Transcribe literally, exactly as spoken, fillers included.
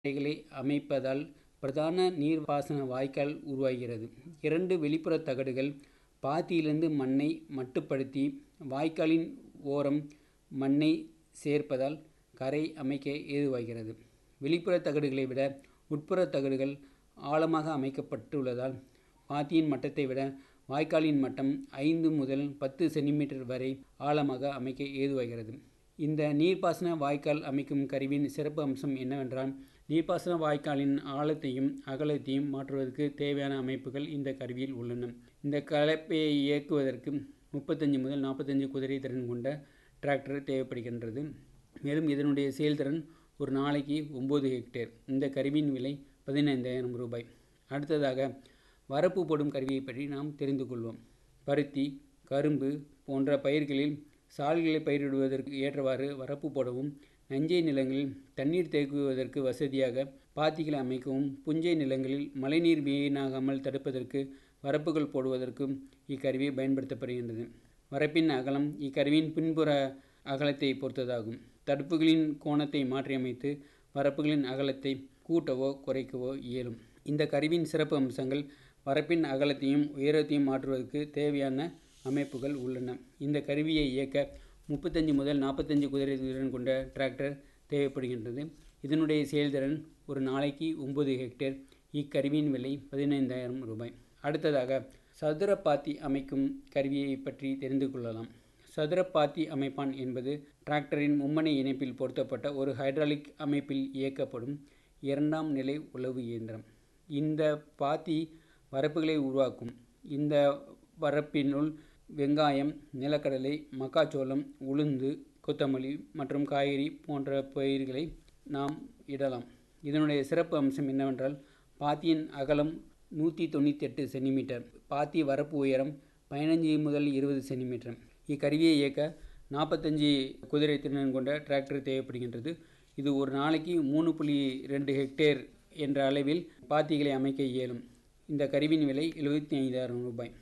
களை அமைப்பதால் பிரதான நீர்ப்பாசன வாய்க்கால் உருவாகிறது. இரண்டு வெளிப்புற தகடுகள் பாத்தியிலிருந்து மண்ணை மட்டுப்படுத்தி வாய்க்காலின் ஓரம் மண்ணை சேர்ப்பதால் கரை அமைக்க ஏதுவாகிறது. வெளிப்புற தகடுகளை விட உட்புற தகடுகள் ஆழமாக அமைக்கப்பட்டுள்ளதால் பாத்தியின் மட்டத்தை விட வாய்க்காலின் மட்டம் ஐந்து முதல் பத்து சென்டிமீட்டர் வரை ஆழமாக அமைக்க ஏதுவாகிறது. இந்த நீர்ப்பாசன வாய்க்கால் அமைக்கும் கருவியின் சிறப்பு அம்சம் என்னவென்றால், நீர்ப்பாசன வாய்க்காலின் ஆழத்தையும் அகலத்தையும் மாற்றுவதற்கு தேவையான அமைப்புகள் இந்த கருவியில் உள்ளன. இந்த கலப்பையை இயக்குவதற்கு முப்பத்தைந்து முதல் நாற்பத்தைந்து குதிரை திறன் கொண்ட டிராக்டர் தேவைப்படுகின்றது. மேலும் இதனுடைய செயல்திறன் ஒரு நாளைக்கு ஒன்பது ஹெக்டேர். இந்த கருவியின் விலை பதினைந்தாயிரம் ரூபாய். அடுத்ததாக வரப்பு போடும் கருவியை பற்றி நாம் தெரிந்து கொள்வோம். பருத்தி, கரும்பு போன்ற பயிர்களில் சால்களை பயிரிடுவதற்கு ஏற்றவாறு வரப்பு போடவும், நஞ்சை நிலங்களில் தண்ணீர் தேக்குவதற்கு வசதியாக பாத்திகளை அமைக்கவும், புஞ்சை நிலங்களில் மழைநீர் வீணாகாமல் தடுப்பதற்கு வரப்புகள் போடுவதற்கும் இக்கருவி பயன்படுத்தப்படுகின்றது. வரப்பின் அகலம் இக்கருவியின் பின்புற அகலத்தை பொறுத்ததாகும். தடுப்புகளின் கோணத்தை மாற்றியமைத்து வரப்புகளின் அகலத்தை கூட்டவோ குறைக்கவோ இயலும். இந்த கருவியின் சிறப்பு அம்சங்கள்: வரப்பின் அகலத்தையும் உயரத்தையும் மாற்றுவதற்கு தேவையான அமைப்புகள் உள்ளன. இந்த கருவியை இயக்க முப்பத்தைந்து முதல் நாற்பத்தைந்து குதிரை திறன் கொண்ட டிராக்டர் தேவைப்படுகின்றது. இதனுடைய செயல்திறன் ஒரு நாளைக்கு ஒன்பது ஹெக்டேர். இக்கருவியின் விலை பதினைந்தாயிரம் ரூபாய். அடுத்ததாக சதுர பாத்தி அமைக்கும் கருவியை பற்றி தெரிந்து கொள்ளலாம். சதுர பாத்தி அமைப்பான் என்பது டிராக்டரின் மும்மணி இணைப்பில் பொருத்தப்பட்ட ஒரு ஹைட்ராலிக் அமைப்பில் இயக்கப்படும் இரண்டாம் நிலை உழவு இயந்திரம். இந்த பாத்தி வரப்புகளை உருவாக்கும். இந்த வரப்பினுள் வெங்காயம், நிலக்கடலை, மக்காச்சோளம், உளுந்து, கொத்தமல்லி மற்றும் காய்கறி போன்ற பயிர்களை நாம் இடலாம். இதனுடைய சிறப்பு அம்சம் என்னவென்றால், பாத்தியின் அகலம் நூற்றி தொண்ணூற்றி எட்டு சென்டிமீட்டர். பாத்தி வரப்பு உயரம் பதினைந்து முதல் இருபது சென்டிமீட்டர். இக்கருவியை இயக்க நாற்பத்தஞ்சு குதிரை திறன் கொண்ட டிராக்டர் தேவைப்படுகின்றது. இது ஒரு நாளைக்கு மூணு புள்ளி ரெண்டு ஹெக்டேர் என்ற அளவில் பாத்திகளை அமைக்க இயலும். இந்த கருவியின் விலை எழுபத்தி ஐந்தாயிரம் ரூபாய்.